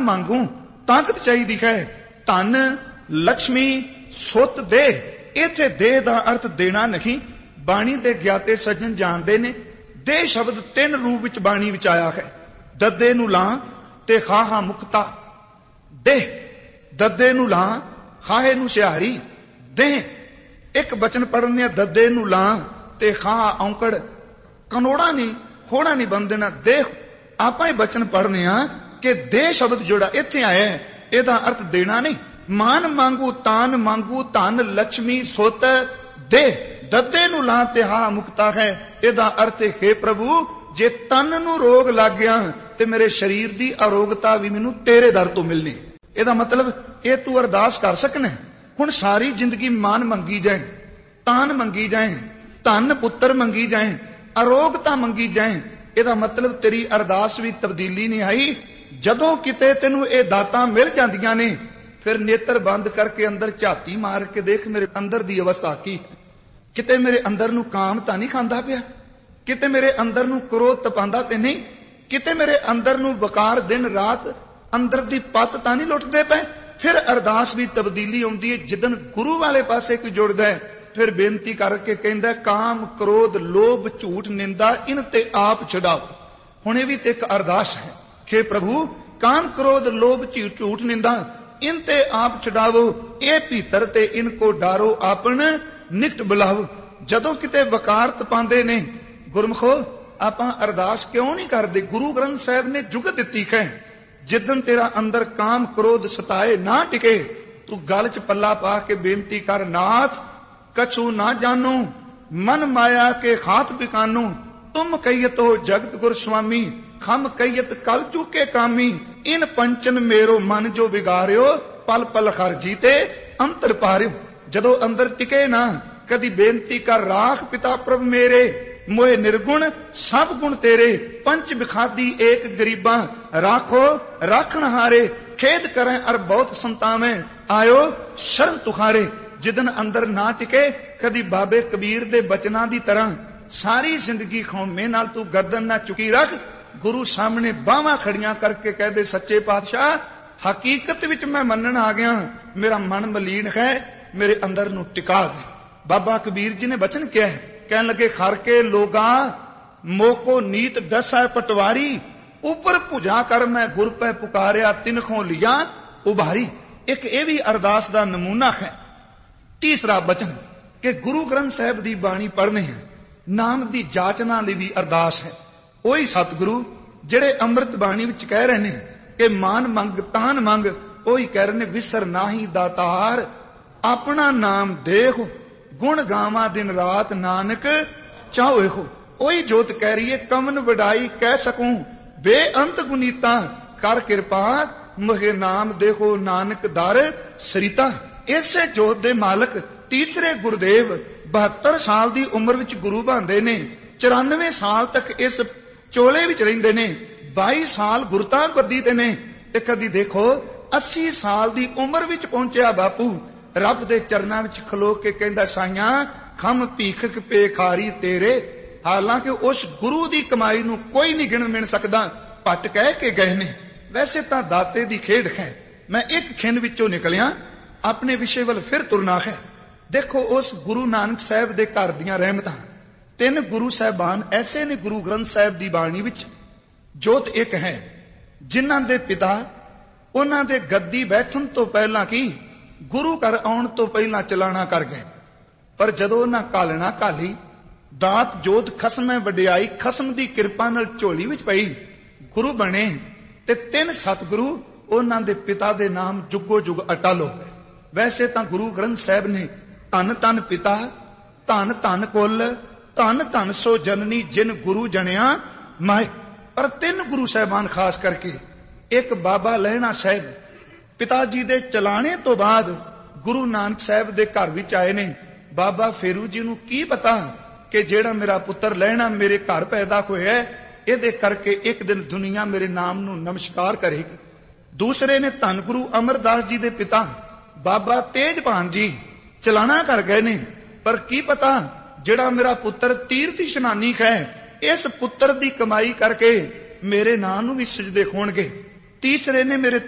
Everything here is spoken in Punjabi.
ਮੰਗੂ ਤਾਕਤ ਚਾਹੀਦੀ ਹੈ। ਧਨ ਲక్ష్ਮੀ ਸੁੱਤ ਦੇ। ਇਥੇ ਦੇਹ ਦਾ ਅਰਥ ਦੇਣਾ ਨਹੀਂ। ਬਾਣੀ ਦੇ ਗਿਆਤੇ ਸੱਜਣ ਜਾਣਦੇ ਨੇ ਦੇਹ ਸ਼ਬਦ 3 ਰੂਪ ਵਿੱਚ ਬਾਣੀ ਵਿੱਚ ਆਇਆ ਹੈ। ਦੱਦੇ ਨੂੰ ਲਾਂ ਤੇ ਖਾਹਾ ਮੁਕਤਾ ਦੇਹ। ਦੱਦੇ ਨੂੰ ਲਾਂ ਖਾਹੇ ਨੂੰ ਸਿਹਾਰੀ ਦੇਹ। ਇੱਕ ਬਚਨ ਪੜ੍ਹਨ ਆ ਦੱਦੇ ਨੂੰ ਲਾਂ ਤੇ ਖਾਹਾ ਔਂਕੜ ਕਨੋੜਾ ਨਹੀਂ ਖੋੜਾ ਨਹੀਂ ਬਣ ਦੇਣਾ ਦੇਹ। ਆਪਾਂ ਇਹ ਬਚਨ ਪੜ੍ਹਨੇ ਆ ਕਿ ਦੇਹ ਸ਼ਬਦ ਜਿਹੜਾ ਇੱਥੇ ਆਇਆ ਇਹਦਾ ਅਰਥ ਦੇਣਾ ਨਹੀਂ। ਮਾਨ ਮੰਗੂ ਤਾਨ ਮੰਗੂ ਧਨ ਲక్ష్ਮੀ ਸੁੱਤ ਦੇਹ। ਦੱਦੇ ਨੂੰ ਲਾਂ ਤੇ ਹਾ ਮੁਕਤਾ ਹੈ। ਇਹਦਾ ਅਰਥ ਹੈ ਪ੍ਰਭੂ ਜੇ ਤਨ ਨੂੰ ਰੋਗ ਲੱਗ ਗਿਆ ਤੇ ਮੇਰੇ ਸਰੀਰ ਦੀ ਅਰੋਗਤਾ ਵੀ ਮੈਨੂੰ ਤੇਰੇ ਦਰ ਤੋਂ ਮਿਲਣੀ। ਇਹਦਾ ਮਤਲਬ ਇਹ ਤੂੰ ਅਰਦਾਸ ਕਰ ਸਕਣਾ। ਹੁਣ ਸਾਰੀ ਜ਼ਿੰਦਗੀ ਮਾਨ ਮੰਗੀ ਜਾਏ, ਤਾਨ ਮੰਗੀ ਜਾਏ, ਧਨ ਪੁੱਤਰ ਮੰਗੀ ਜਾਏ, ਅਰੋਗਤਾ ਮੰਗੀ ਜਾਏ, ਇਹਦਾ ਮਤਲਬ ਤੇਰੀ ਅਰਦਾਸ ਵੀ ਤਬਦੀਲੀ ਨਹੀਂ ਆਈ। ਜਦੋਂ ਕਿਤੇ ਤੈਨੂੰ ਇਹ ਦਾਤਾਂ ਮਿਲ ਜਾਂਦੀਆਂ ਨੇ ਫਿਰ ਨੇਤਰ ਬੰਦ ਕਰਕੇ ਅੰਦਰ ਝਾਤੀ ਮਾਰ ਕੇ ਦੇਖ ਮੇਰੇ ਅੰਦਰ ਦੀ ਅਵਸਥਾ ਕੀ ਹੈ। ਕਿਤੇ ਮੇਰੇ ਅੰਦਰ ਨੂੰ ਕਾਮ ਤਾਂ ਨਹੀਂ ਖਾਂਦਾ ਪਿਆ, ਕਿਤੇ ਮੇਰੇ ਅੰਦਰ ਨੂੰ ਕ੍ਰੋਧ ਤਪਾਉਂਦਾ ਤੇ ਨਹੀਂ, ਕਿਤੇ ਮੇਰੇ ਅੰਦਰ ਨੂੰ ਵਕਾਰ ਦਿਨ ਰਾਤ ਅੰਦਰ ਦੀ ਪੱਤ ਤਾਂ ਨਹੀਂ ਲੁੱਟਦੇ ਪਏ। ਫਿਰ ਅਰਦਾਸ ਵੀ ਤਬਦੀਲੀ ਆਉਂਦੀ ਹੈ। ਜਿੱਦਨ ਗੁਰੂ ਵਾਲੇ ਪਾਸੇ ਕੋਈ ਜੁੜਦਾ ਹੈ ਫਿਰ ਬੇਨਤੀ ਕਰਕੇ ਕਹਿੰਦਾ ਕਾਮ ਕ੍ਰੋਧ ਲੋਭ ਝੂਠ ਨਿੰਦਾ ਇਨ ਤੇ ਆਪ ਛਡਾਓ। ਹੁਣ ਇਹ ਵੀ ਤੇ ਇੱਕ ਅਰਦਾਸ ਹੈ ਕਿ ਪ੍ਰਭੂ ਕਾਮ ਕ੍ਰੋਧ ਲੋਭ ਝੂਠ ਨਿੰਦਾ ਇਨ ਤੇ ਆਪ ਛਡਾਵੋ। ਇਹ ਭੀਤਰ ਤੇ ਇਨ ਕੋ ਡਾਰੋ ਆਪਨ ਨਿਕਟ ਬੁਲਾਵੋ। ਜਦੋਂ ਕਿਤੇ ਵਕਾਰ ਤਪਾਉਂਦੇ ਨੇ ਗੁਰਮਖੋ ਆਪਾਂ ਅਰਦਾਸ ਕਿਉਂ ਨਹੀਂ ਕਰਦੇ? ਗੁਰੂ ਗ੍ਰੰਥ ਸਾਹਿਬ ਨੇ ਜੁਗਤ ਦਿੱਤੀ ਹੈ ਜਿੱਦਨ ਤੇਰਾ ਅੰਦਰ ਕਾਮ ਕ੍ਰੋਧ ਸਤਾਏ ਨਾ ਟਿਕੇ ਤੂੰ ਗਲ ਚ ਪੱਲਾ ਪਾ ਕੇ ਬੇਨਤੀ ਕਰ ਨਾਥ ਕਛੂ ਨਾ ਜਾਨੂ ਮਨ ਮਾਇਆ ਕੇ ਹਾਥ ਬਿਕਾਨੂ ਤੁਮ ਕਹੀਤ ਹੋ ਜਗਤ ਗੁਰ ਸੁਆਮੀ ਖਮ ਕਹੀਤ ਕਲ ਚੁਕੇ ਕਾਮੀ ਇਨ ਪੰਚਨ ਮੇਰੋ ਮਨ ਜੋ ਵਿਗਾਰਿਓ ਪਲ ਪਲ ਖਰਜੀ ਤੇ ਅੰਤਰ ਪਾਰਿਓ। ਜਦੋਂ ਅੰਦਰ ਟਿਕੇ ਨਾ ਕਦੀ ਬੇਨਤੀ ਕਰ ਰਾਖ ਪਿਤਾ ਪ੍ਰਭ ਮੇਰੇ ਮੋਏ ਨਿਰਗੁਣ ਸਭ ਗੁਣ ਤੇਰੇ ਪੰਚ ਬਿਖਾਦੀ ਏਕ ਗਰੀਬਾਂ ਰਾਖੋ ਰਾਖਣ ਹਾਰੇ ਖੇਦ ਕਰੇ ਅਰ ਬਹੁਤ ਸੰਤਾਵੇਂ ਆਇਓ ਸ਼ਰਨ ਤੁਖਾਰੇ। ਜਿਦਨ ਅੰਦਰ ਨਾ ਟਿਕੇ ਕਦੀ ਬਾਬੇ ਕਬੀਰ ਦੇ ਬਚਨਾਂ ਦੀ ਤਰ੍ਹਾਂ ਸਾਰੀ ਜ਼ਿੰਦਗੀ ਖੌਮੇ ਨਾਲ ਤੂੰ ਗਰਦਨ ਨਾ ਚੁਕੀ ਰੱਖ। ਗੁਰੂ ਸਾਹਮਣੇ ਬਾਹਾਂ ਖੜੀਆਂ ਕਰਕੇ ਕਹਦੇ ਸੱਚੇ ਪਾਤਸ਼ਾਹ ਹਕੀਕਤ ਵਿੱਚ ਮੈਂ ਮੰਨਣ ਆ ਗਿਆ, ਮੇਰਾ ਮਨ ਮਲੀਨ ਹੈ, ਮੇਰੇ ਅੰਦਰ ਨੂੰ ਟਿਕਾ ਦੇ। ਬਾਬਾ ਕਬੀਰ ਜੀ ਨੇ ਬਚਨ ਕਿਹਾ ਹੈ, ਕਹਿਣ ਲੱਗੇ ਖਰ ਕੇ ਲੋਗਾ ਮੋਕੋ ਨੀਤ ਦਸੈ ਪਟਵਾਰੀ ਉਪਰ ਭੁਜਾ ਕਰ ਮੈਂ ਗੁਰ ਪੈ ਪੁਕਾਰਿਆ ਤਿਨਖੋਂ ਲਿਆ ਉਭਾਰੀ। ਇੱਕ ਇਹ ਵੀ ਅਰਦਾਸ ਦਾ ਨਮੂਨਾ ਹੈ। ਤੀਸਰਾ ਬਚਨ ਕਿ ਗੁਰੂ ਗ੍ਰੰਥ ਸਾਹਿਬ ਦੀ ਬਾਣੀ ਪੜ੍ਹਨੀ ਹੈ, ਨਾਮ ਦੀ ਜਾਚਨਾ ਲਈ ਵੀ ਅਰਦਾਸ ਹੈ। ਉਹੀ ਸਤਿਗੁਰੂ ਜਿਹੜੇ ਅੰਮ੍ਰਿਤ ਬਾਣੀ ਵਿੱਚ ਕਹਿ ਰਹੇ ਨੇ ਕਿ ਮਾਨ ਮੰਗ ਤਾਨ ਮੰਗ, ਉਹੀ ਕਹਿ ਰਹੇ ਨੇ ਵਿਸਰ ਨਾਹੀ ਦਾਤਾਰ ਆਪਣਾ ਨਾਮ ਦੇਖ ਗੁਣ ਗਾਵਾਂ ਦਿਨ ਰਾਤ ਨਾਨਕ ਚਾਹੋ ਇਹੋ। ਉਹੀ ਜੋਤ ਕਹਿ ਰਹੀ ਹੈ ਕਮਨ ਵਡਾਈ ਕਹਿ ਸਕੂੰ ਬੇਅੰਤ ਗੁਨੀਤਾ ਕਰ ਕਿਰਪਾ ਮੁਝੇ ਨਾਮ ਦੇਖੋ ਨਾਨਕ ਦਰ ਸਰੀਤਾ। ਇਸੇ ਜੋਤ ਦੇ ਮਾਲਕ ਤੀਸਰੇ ਗੁਰਦੇਵ 72 ਸਾਲ ਦੀ ਉਮਰ ਵਿੱਚ ਗੁਰੂ ਬਣਦੇ ਨੇ, 94 ਸਾਲ ਤੱਕ ਇਸ ਚੋਲੇ ਵਿੱਚ ਰਹਿੰਦੇ ਨੇ, 22 ਸਾਲ ਗੁਰਤਾ ਗੱਦੀ ਤੇ ਨੇ, ਤੇ ਕਦੀ ਦੇਖੋ 80 ਸਾਲ ਦੀ ਉਮਰ ਵਿੱਚ ਪਹੁੰਚਿਆ ਬਾਪੂ ਰੱਬ ਦੇ ਚਰਨਾਂ ਵਿੱਚ ਖਲੋ ਕੇ ਕਹਿੰਦਾ ਸਾਈਆਂ ਖਮ ਭੀਖਕ ਪੇਖਾਰੀ ਤੇਰੇ। ਹਾਲਾਂਕਿ ਉਸ ਗੁਰੂ ਦੀ ਕਮਾਈ ਨੂੰ ਕੋਈ ਨਹੀਂ ਗਿਣ ਮਿਣ ਸਕਦਾ, ਭੱਟ ਕਹਿ ਕੇ ਗਏ ਨੇ। ਵੈਸੇ ਤਾਂ ਦਾਤੇ ਦੀ ਖੇਡ ਹੈ। ਮੈਂ ਇੱਕ ਖਿੰਨ ਵਿੱਚੋਂ ਨਿਕਲਿਆ, ਆਪਣੇ ਵਿਸ਼ੇ ਵੱਲ ਫਿਰ ਤੁਰਨਾ ਹੈ। ਦੇਖੋ ਉਸ ਗੁਰੂ ਨਾਨਕ ਸਾਹਿਬ ਦੇ ਘਰ ਦੀਆਂ ਰਹਿਮਤਾਂ। 3 ਗੁਰੂ ਸਾਹਿਬਾਨ ਐਸੇ ਨੇ ਗੁਰੂ ਗ੍ਰੰਥ ਸਾਹਿਬ ਦੀ ਬਾਣੀ ਵਿੱਚ। ਜੋਤ ਇੱਕ ਹੈ ਜਿਨ੍ਹਾਂ ਦੇ ਪਿਤਾ ਉਹਨਾਂ ਦੇ ਗੱਦੀ ਬੈਠਣ ਤੋਂ ਪਹਿਲਾਂ ਕੀ ਗੁਰੂ ਘਰ ਆਉਣ ਤੋਂ ਪਹਿਲਾਂ ਚਲਾਣਾ ਕਰ ਗਏ, ਪਰ ਜਦੋਂ ਉਹਨਾਂ ਕਾਲਣਾ ਕਾਲੀ ਦਾਤ ਜੋਤ ਖਸਮੈ ਵਡਿਆਈ ਖਸਮ ਦੀ ਕਿਰਪਾ ਨਾਲ ਝੋਲੀ ਵਿੱਚ ਪਈ, ਗੁਰੂ ਬਣੇ ਤੇ 3 ਸਤਿਗੁਰੂ ਉਹਨਾਂ ਦੇ ਪਿਤਾ ਦੇ ਨਾਮ ਜੁਗੋ ਜੁਗ ਅਟਲ ਹੋ ਗਏ। ਵੈਸੇ ਤਾਂ ਗੁਰੂ ਗ੍ਰੰਥ ਸਾਹਿਬ ਨੇ ਧੰਨ ਧੰਨ ਪਿਤਾ ਧੰਨ ਧੰਨ ਕੁਲ ਧੰਨ ਧੰਨ ਸੋ ਜਨਨੀ ਜਿਨ ਗੁਰੂ ਜਣਿਆ ਮਾਏ, ਪਰ 3 ਗੁਰੂ ਸਾਹਿਬਾਨ ਖਾਸ ਕਰਕੇ, ਇੱਕ ਬਾਬਾ ਲਹਿਣਾ ਸਾਹਿਬ ਪਿਤਾ ਜੀ ਦੇ ਚਲਾਣੇ ਤੋਂ ਬਾਅਦ ਗੁਰੂ ਨਾਨਕ ਸਾਹਿਬ ਦੇ ਘਰ ਵਿੱਚ ਆਏ ਨੇ। ਬਾਬਾ ਫੇਰੂ ਜੀ ਨੂੰ ਕੀ ਪਤਾ ਕਿ ਜਿਹੜਾ ਮੇਰਾ ਪੁੱਤਰ ਲਹਿਣਾ ਮੇਰੇ ਘਰ ਪੈਦਾ ਹੋਇਆ ਇਹਦੇ ਕਰਕੇ ਇੱਕ ਦਿਨ ਦੁਨੀਆ ਮੇਰੇ ਨਾਮ ਨੂੰ ਨਮਸਕਾਰ ਕਰੇਗੀ। ਦੂਸਰੇ ਨੇ ਧੰਨ ਗੁਰੂ ਅਮਰਦਾਸ ਜੀ ਦੇ ਪਿਤਾ ਬਾਬਾ ਤੇਜਭਾਨ ਜੀ ਚਲਾਣਾ ਕਰ ਗਏ ਨੇ, ਪਰ ਕੀ ਪਤਾ ਜਿਹੜਾ ਮੇਰਾ ਪੁੱਤਰ ਤੀਰਥ ਇਸ਼ਨਾਨੀ ਹੈ ਇਸ ਪੁੱਤਰ ਦੀ ਕਮਾਈ ਕਰਕੇ ਮੇਰੇ ਨਾਂ ਨੂੰ ਵੀ ਸਜਦੇ ਹੋਣਗੇ। ਤੀਸਰੇ ਨੇ ਮੇਰੇ